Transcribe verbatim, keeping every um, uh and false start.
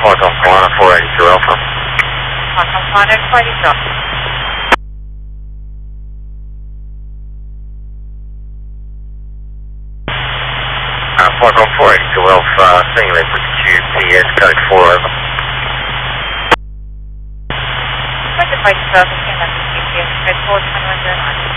Falcon Quanta four eighty-two Alpha. Falcon Quanta four eighty-two Alpha. Uh, Falcon four eighty-two Alpha, singulate with Q P S code four over. Specified twelve, singulate with Q P S code four, twenty-one zero nine.